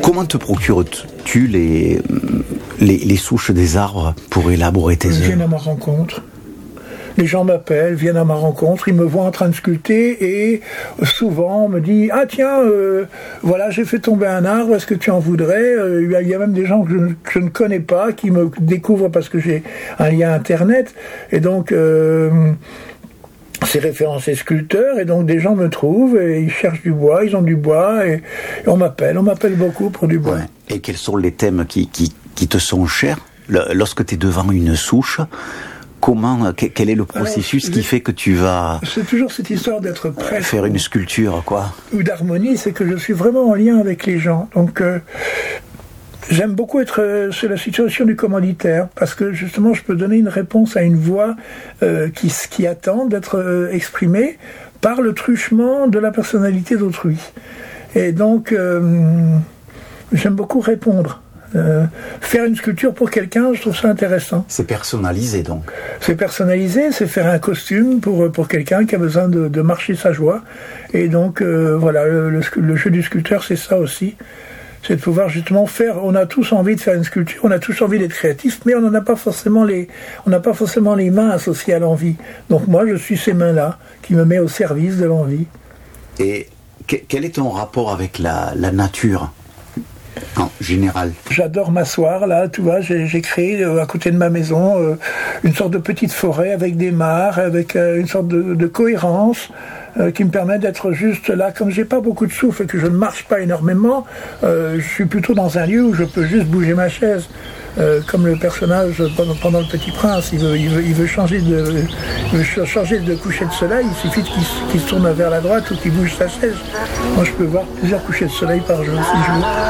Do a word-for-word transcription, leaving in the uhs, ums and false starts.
Comment te procures-tu les, les, les souches des arbres pour élaborer tes Ils viennent à œuvres? ma rencontre. Les gens m'appellent, viennent à ma rencontre, ils me voient en train de sculpter et souvent on me dit « Ah tiens, euh, voilà, j'ai fait tomber un arbre, est-ce que tu en voudrais ?» Il y a même des gens que je, que je ne connais pas, qui me découvrent parce que j'ai un lien Internet. Et donc, euh, c'est référencé sculpteur, et donc des gens me trouvent et ils cherchent du bois, ils ont du bois, et, et on m'appelle, on m'appelle beaucoup pour du bois. Ouais. Et quels sont les thèmes qui, qui, qui te sont chers? Le, lorsque tu es devant une souche, comment, quel est le processus Alors, qui fait que tu vas c'est toujours cette histoire d'être prêt faire une sculpture, quoi, ou d'harmonie, c'est que je suis vraiment en lien avec les gens. Donc euh, j'aime beaucoup être euh, sur la situation du commanditaire, parce que justement je peux donner une réponse à une voix euh, qui, qui attend d'être euh, exprimée par le truchement de la personnalité d'autrui. Et donc euh, j'aime beaucoup répondre. Euh, faire une sculpture pour quelqu'un, je trouve ça intéressant. C'est personnalisé donc. C'est personnalisé, c'est faire un costume pour, pour quelqu'un qui a besoin de, de marcher sa joie. Et donc euh, voilà, le, le, le jeu du sculpteur, c'est ça aussi. C'est de pouvoir justement faire, on a tous envie de faire une sculpture, on a tous envie d'être créatif, mais on n'en a pas forcément les, on n'a pas forcément les mains associées à l'envie. Donc moi, je suis ces mains-là, qui me met au service de l'envie. Et que, quel est ton rapport avec la, la nature ? En général. J'adore m'asseoir là, tu vois, j'ai, j'ai créé euh, à côté de ma maison euh, une sorte de petite forêt avec des mares, avec euh, une sorte de, de cohérence euh, qui me permet d'être juste là. Comme j'ai pas beaucoup de souffle et que je ne marche pas énormément, euh, je suis plutôt dans un lieu où je peux juste bouger ma chaise. Euh, comme le personnage pendant, pendant le Petit Prince, il veut, il veut, il veut changer de, il veut changer de coucher de soleil, il suffit qu'il, qu'il se tourne vers la droite ou qu'il bouge sa chaise. Moi je peux voir plusieurs couchers de soleil par jour si je veux.